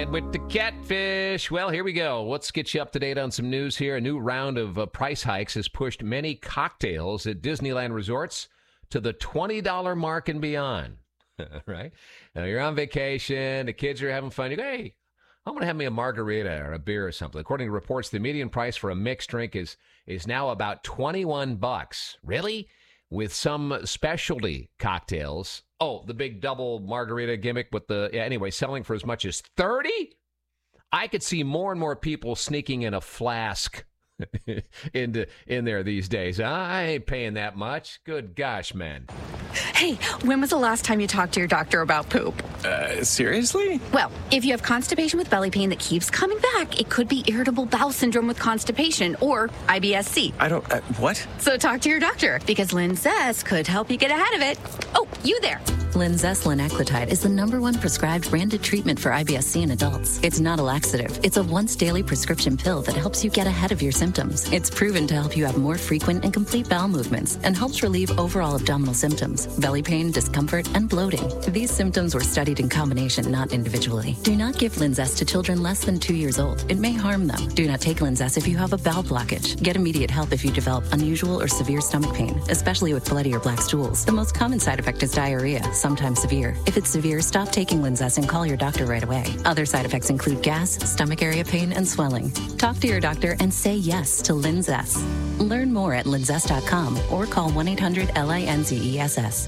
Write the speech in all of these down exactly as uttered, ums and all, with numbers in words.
And with the catfish, well, here we go. Let's get you up to date on some news here. A new round of uh, price hikes has pushed many cocktails at Disneyland resorts to the twenty dollars mark and beyond. Right? Now, you're on vacation, the kids are having fun. You go, hey, I'm going to have me a margarita or a beer or something. According to reports, the median price for a mixed drink is is now about twenty-one bucks. Really? With some specialty cocktails. Oh, the big double margarita gimmick with the, yeah, anyway, selling for as much as thirty? I could see more and more people sneaking in a flask into in there these days. I ain't paying that much. Good gosh, man. Hey, when was the last time you talked to your doctor about poop? Uh, seriously? Well, if you have constipation with belly pain that keeps coming back, it could be irritable bowel syndrome with constipation or I B S C. I don't, uh, what? So talk to your doctor because Linzess could help you get ahead of it. Oh, you there. Linzess linaclotide is the number one prescribed branded treatment for I B S C in adults. It's not a laxative. It's a once daily prescription pill that helps you get ahead of your symptoms. It's proven to help you have more frequent and complete bowel movements and helps relieve overall abdominal symptoms, belly pain, discomfort, and bloating. These symptoms were studied in combination, not individually. Do not give Linzess to children less than two years old. It may harm them. Do not take Linzess if you have a bowel blockage. Get immediate help if you develop unusual or severe stomach pain, especially with bloody or black stools. The most common side effect is diarrhea, sometimes severe. If it's severe, stop taking Linzess and call your doctor right away. Other side effects include gas, stomach area pain, and swelling. Talk to your doctor and say yes to Linzess. Learn more at linzess dot com or call one eight hundred L I N Z E S S.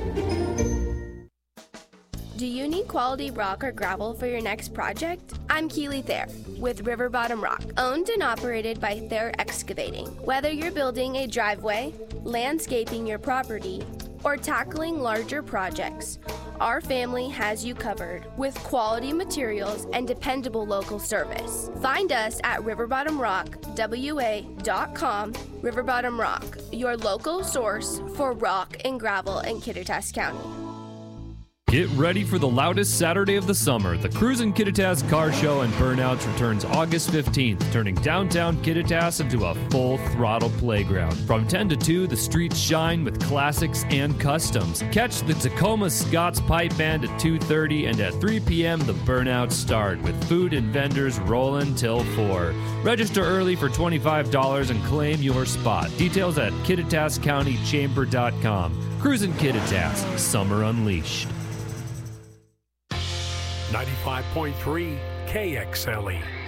Do you need quality rock or gravel for your next project? I'm Keely Thayer with River Bottom Rock, owned and operated by Thayer Excavating. Whether you're building a driveway, landscaping your property, or tackling larger projects, our family has you covered with quality materials and dependable local service. Find us at river bottom rock w a dot com. River Bottom Rock, your local source for rock and gravel in Kittitas County. Get ready for the loudest Saturday of the summer. The Cruisin' Kittitas Car Show and Burnouts returns August fifteenth, turning downtown Kittitas into a full-throttle playground. From ten to two, the streets shine with classics and customs. Catch the Tacoma Scots Pipe Band at two thirty, and at three p.m. the Burnouts start, with food and vendors rolling till four. Register early for twenty-five dollars and claim your spot. Details at kittitas county chamber dot com. Cruisin' Kittitas, Summer Unleashed. ninety-five point three K X L E.